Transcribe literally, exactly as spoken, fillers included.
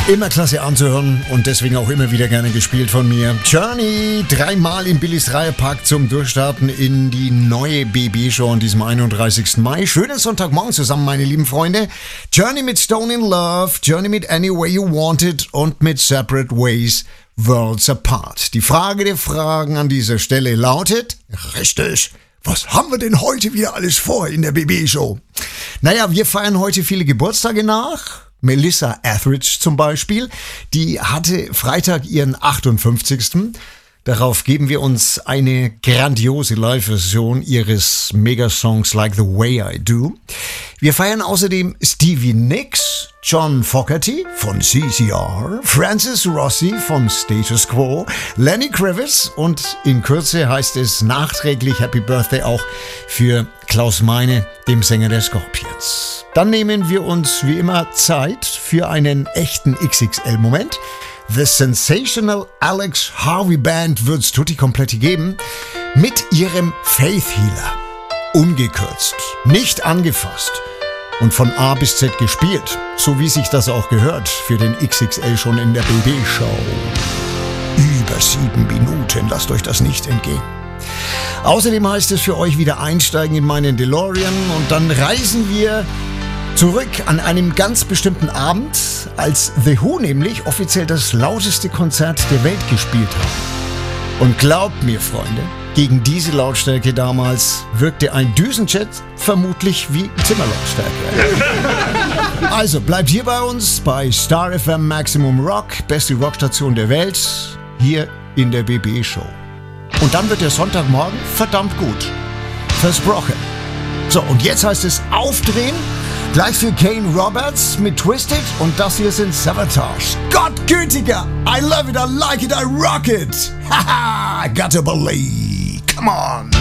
Immer klasse anzuhören und deswegen auch immer wieder gerne gespielt von mir. Journey, dreimal im Billys Dreierpack zum Durchstarten in die neue B B-Show an diesem einunddreißigsten Mai. Schönen Sonntagmorgen zusammen, meine lieben Freunde. Journey mit Stone in Love, Journey mit Any Way You Want It und mit Separate Ways, Worlds Apart. Die Frage der Fragen an dieser Stelle lautet, richtig, was haben wir denn heute wieder alles vor in der B B-Show? Naja, wir feiern heute viele Geburtstage nach. Melissa Etheridge zum Beispiel, die hatte Freitag ihren achtundfünfzigsten Darauf geben wir uns eine grandiose Live-Version ihres Megasongs Like the Way I Do. Wir feiern außerdem Stevie Nicks, John Fogerty von C C R, Francis Rossi von Status Quo, Lenny Kravitz und in Kürze heißt es nachträglich Happy Birthday auch für Klaus Meine, dem Sänger der Scorpions. Dann nehmen wir uns wie immer Zeit für einen echten X X L-Moment. The Sensational Alex Harvey Band wird's tutti kompletti geben mit ihrem Faith Healer. Ungekürzt, nicht angefasst und von A bis Z gespielt, so wie sich das auch gehört für den X X L schon in der B B-Show. Über sieben Minuten, lasst euch das nicht entgehen. Außerdem heißt es für euch wieder einsteigen in meinen DeLorean und dann reisen wir zurück an einem ganz bestimmten Abend, als The Who nämlich offiziell das lauteste Konzert der Welt gespielt haben. Und glaubt mir, Freunde, gegen diese Lautstärke damals wirkte ein Düsenjet vermutlich wie Zimmerlautstärke. Also bleibt hier bei uns bei Star F M Maximum Rock, beste Rockstation der Welt, hier in der B B-Show. Und dann wird der Sonntagmorgen verdammt gut. Versprochen. So, und jetzt heißt es aufdrehen. Gleich für Kane Roberts mit Twisted und das hier sind Savatage. Gottgütiger! I love it, I like it, I rock it! Haha, I gotta believe. Come on!